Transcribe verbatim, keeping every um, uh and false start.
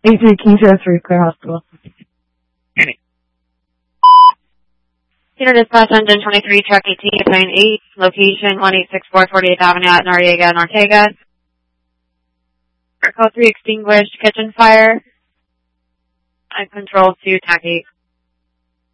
eight three King three, Clear Hospital. Any. Cedar Dispatch Engine twenty-three, Truck eighteen, Plane eight, location one eight six four forty-eighth Avenue at Noriega and Ortega. Code three extinguished kitchen fire. I control two, Tac eight.